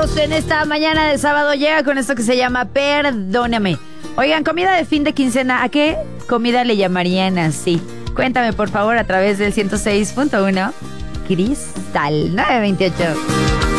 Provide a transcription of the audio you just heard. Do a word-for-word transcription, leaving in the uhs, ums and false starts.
House en esta mañana de sábado llega con esto que se llama Perdóname. Oigan, comida de fin de quincena, ¿a qué comida le llamarían así? Cuéntame, por favor, a través del ciento seis punto uno Cristal nueve veintiocho.